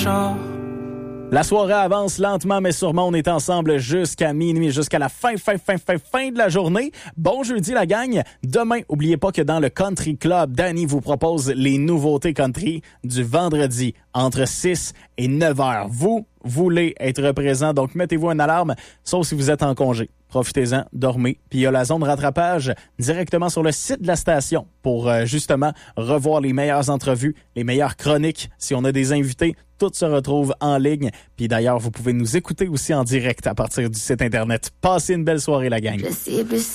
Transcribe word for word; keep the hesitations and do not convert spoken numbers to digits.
La soirée avance lentement mais sûrement. On est ensemble jusqu'à minuit, jusqu'à la fin, fin, fin, fin, fin de la journée. Bon jeudi la gang. Demain, oubliez pas que dans le Country Club, Danny vous propose les nouveautés country du vendredi entre six et neuf heures. Vous voulez être présent, donc mettez-vous une alarme, sauf si vous êtes en congé. Profitez-en, dormez. Puis il y a la zone rattrapage directement sur le site de la station pour euh, justement revoir les meilleures entrevues, les meilleures chroniques. Si on a des invités, tout se retrouve en ligne. Puis d'ailleurs, vous pouvez nous écouter aussi en direct à partir du site Internet. Passez une belle soirée, la gang.